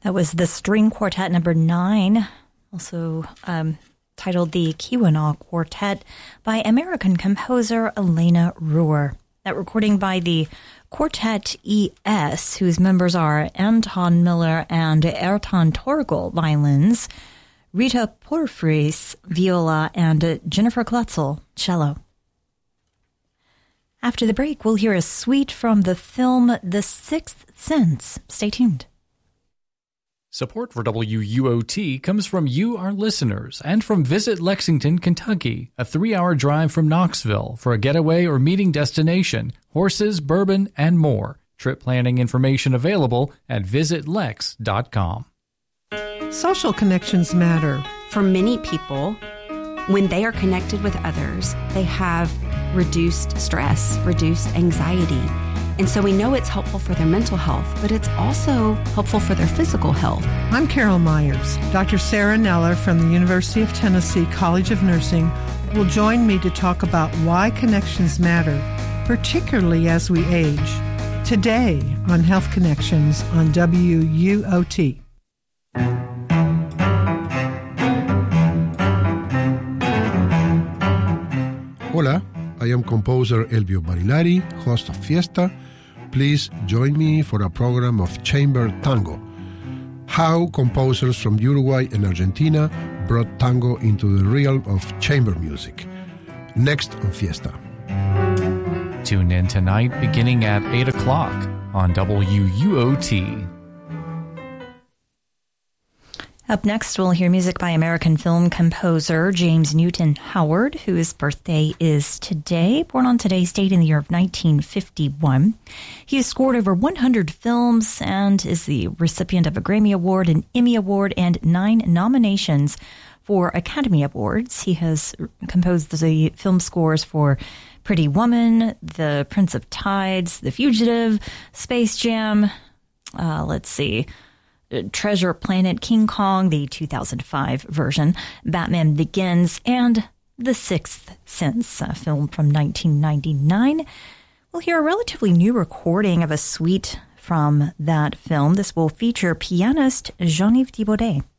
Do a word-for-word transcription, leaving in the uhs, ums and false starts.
That was the string quartet number nine, also um, titled the Keweenaw Quartet by American composer Elena Ruhr. That recording by the Quartet E S, whose members are Anton Miller and Ertan Torgel violins, Rita Porfries viola, and Jennifer Klutzel cello. After the break, we'll hear a suite from the film The Sixth Sense. Stay tuned. Support for W U O T comes from you, our listeners, and from Visit Lexington, Kentucky, a three-hour drive from Knoxville for a getaway or meeting destination, horses, bourbon, and more. Trip planning information available at visit lex dot com. Social connections matter. For many people, when they are connected with others, they have reduced stress, reduced anxiety. And so we know it's helpful for their mental health, but it's also helpful for their physical health. I'm Carol Myers. Doctor Sarah Neller from the University of Tennessee College of Nursing will join me to talk about why connections matter, particularly as we age. Today on Health Connections on W U O T. Hola, I am composer Elvio Barilari, host of Fiesta. Please join me for a program of chamber tango. How composers from Uruguay and Argentina brought tango into the realm of chamber music. Next on Fiesta. Tune in tonight beginning at eight o'clock on W U O T. Up next, we'll hear music by American film composer James Newton Howard, whose birthday is today, born on today's date in the year of nineteen fifty-one. He has scored over one hundred films and is the recipient of a Grammy Award, an Emmy Award, and nine nominations for Academy Awards. He has composed the film scores for Pretty Woman, The Prince of Tides, The Fugitive, Space Jam, uh, let's see... Treasure Planet, King Kong, the two thousand five version, Batman Begins, and The Sixth Sense, a film from nineteen ninety-nine. We'll hear a relatively new recording of a suite from that film. This will feature pianist Jean-Yves Thibaudet.